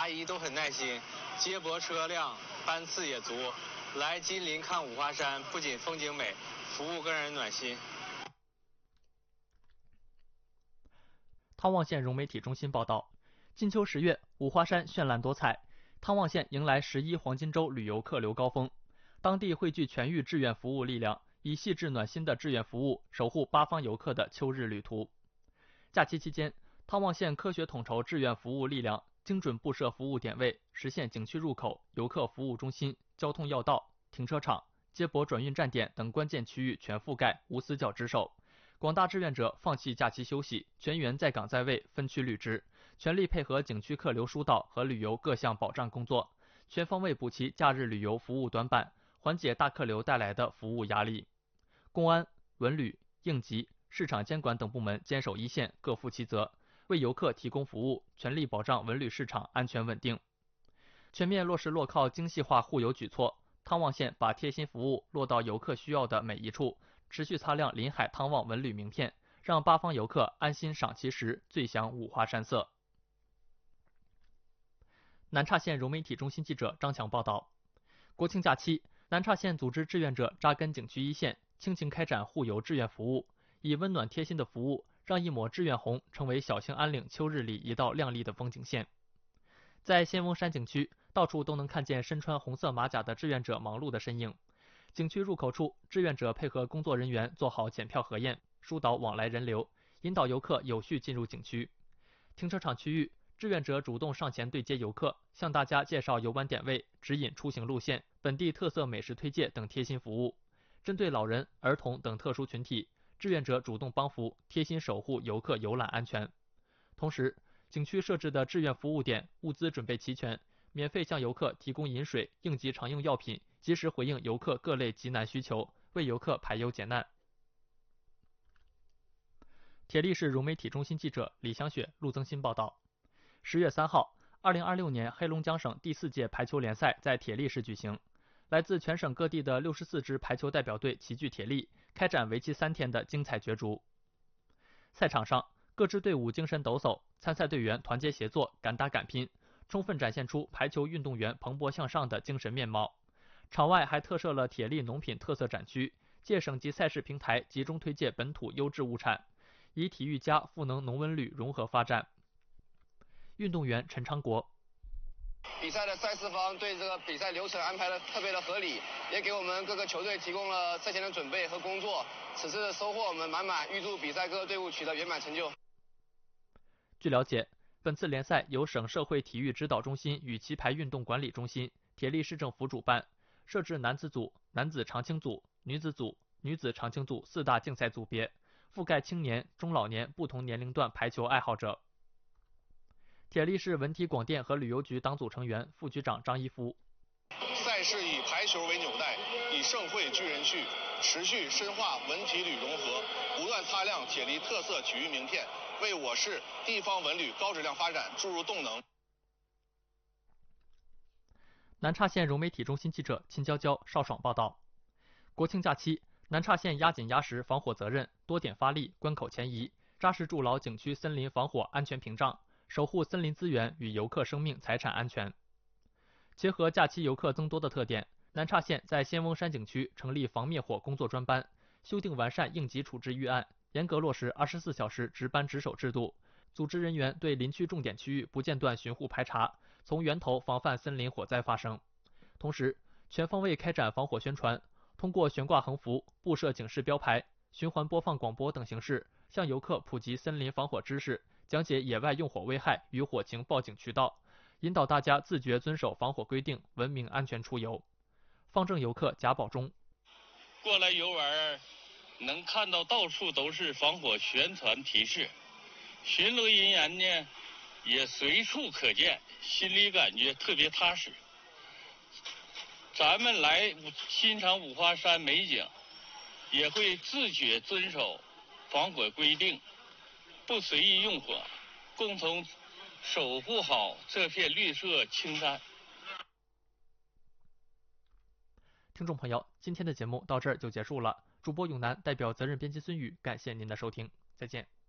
姨都很耐心，接驳车辆班次也足。来金陵看五华山，不仅风景美，服务更让人暖心。 汤旺县融媒体中心报道，金秋10月，五华山绚烂多彩，汤旺县迎来11黄金周旅游客流高峰。当地汇聚全域志愿服务力量，以细致暖心的志愿服务守护八方游客的秋日旅途。假期期间，汤旺县科学统筹志愿服务力量，精准布设服务点位，实现景区入口、游客服务中心、交通要道、停车场、接驳转运站点等关键区域全覆盖，无死角值守。广大志愿者放弃假期休息，全员在岗在位，分区履职，全力配合景区客流疏导和旅游各项保障工作，全方位补齐假日旅游服务短板，缓解大客流带来的服务压力。公安、文旅、应急、市场监管等部门坚守一线，各负其责，为游客提供服务，全力保障文旅市场安全稳定。全面落实落靠精细化护游举措，汤旺县把贴心服务落到游客需要的每一处，持续擦亮临海汤旺文旅名片，让八方游客安心赏奇石，醉享五华山色。南岔县融媒体中心记者张强报道，国庆假期，南岔县组织志愿者扎根景区一线，倾情开展护游志愿服务，以温暖贴心的服务，让一抹志愿红成为小兴安岭秋日里一道亮丽的风景线。在仙翁山景区，到处都能看见身穿红色马甲的志愿者忙碌的身影。景区入口处，志愿者配合工作人员做好检票核验，疏导往来人流，引导游客有序进入景区。停车场区域，志愿者主动上前对接游客，向大家介绍游玩点位、指引出行路线、本地特色美食推介等贴心服务。针对老人、儿童等特殊群体，志愿者主动帮扶，贴心守护游客游览安全。同时，景区设置的志愿服务点物资准备齐全，免费向游客提供饮水、应急常用药品，及时回应游客各类急难需求，为游客排忧解难。铁力市融媒体中心记者李香雪、陆增新报道，10月3号，2026年黑龙江省第4届排球联赛在铁力市举行，来自全省各地的64支排球代表队齐聚铁力，开展为期3天的精彩角逐。赛场上，各支队伍精神抖擞，参赛队员团结协作，敢打敢拼，充分展现出排球运动员蓬勃向上的精神面貌。场外还特设了铁力农品特色展区，借省级赛事平台集中推介本土优质物产，以体育加赋能农文旅融合发展。运动员陈昌国， 比赛的赛事方对这个比赛流程安排的特别的合理，也给我们各个球队提供了赛前的准备和工作，此次的收获我们满满，预祝比赛各个队伍取得圆满成就。 据了解，本次联赛由省社会体育指导中心与棋牌运动管理中心、铁力市政府主办，设置男子组、男子长青组、女子组、女子长青组4大竞赛组别，覆盖青年、中老年不同年龄段排球爱好者。铁力市文体广电和旅游局党组成员、副局长张一夫。 赛事以排球为纽带，以盛会聚人趣，持续深化文体旅融合，不断擦亮铁力特色体育名片，为我市地方文旅高质量发展注入动能。 南岔县融媒体中心记者秦娇娇、邵爽报道，国庆假期，南岔县压紧压实防火责任，多点发力，关口前移，扎实筑牢景区森林防火安全屏障，守护森林资源与游客生命财产安全。结合假期游客增多的特点，南岔县在仙翁山景区成立防灭火工作专班，修订完善应急处置预案，严格落实24小时值班值守制度，组织人员对林区重点区域不间断巡护排查，从源头防范森林火灾发生。同时，全方位开展防火宣传，通过悬挂横幅、布设警示标牌、循环播放广播等形式，向游客普及森林防火知识，讲解野外用火危害与火情报警渠道，引导大家自觉遵守防火规定，文明安全出游。方正游客贾宝忠， 过来游玩能看到到处都是防火宣传提示，巡逻人员呢也随处可见，心里感觉特别踏实。咱们来欣赏五华山美景，也会自觉遵守防火规定，不随意用火，共同守护好这片绿色青山。 听众朋友，今天的节目到这儿就结束了。主播永南代表责任编辑孙宇，感谢您的收听，再见。